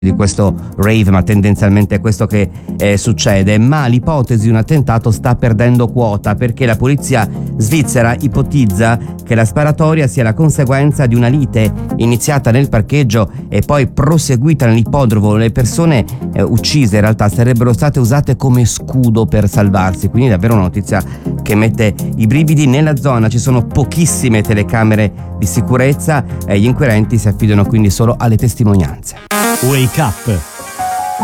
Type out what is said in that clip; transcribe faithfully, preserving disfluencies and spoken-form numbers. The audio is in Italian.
di questo rave, ma tendenzialmente è questo che eh, succede. Ma l'ipotesi di un attentato sta perdendo quota, perché la polizia svizzera ipotizza che la sparatoria sia la conseguenza di una lite iniziata nel parcheggio e poi proseguita nell'ippodromo. Le persone eh, uccise in realtà sarebbero state usate come scudo per salvarsi, quindi davvero una notizia che mette i brividi. Nella zona ci sono pochissime telecamere di sicurezza e gli inquirenti si affidano quindi solo alle testimonianze. Wake Up